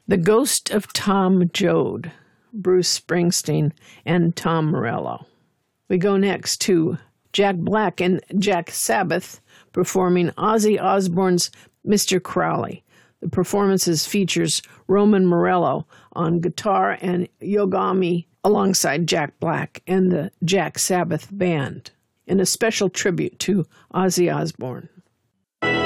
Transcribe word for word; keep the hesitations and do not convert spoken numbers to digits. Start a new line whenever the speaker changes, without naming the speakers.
The Ghost of Tom Joad, Bruce Springsteen and Tom Morello. We go next to Jack Black and Jack Sabbath performing Ozzy Osbourne's Mister Crowley. The performances features Roman Morello on guitar and Yogami alongside Jack Black and the Jack Sabbath Band in a special tribute to Ozzy Osbourne.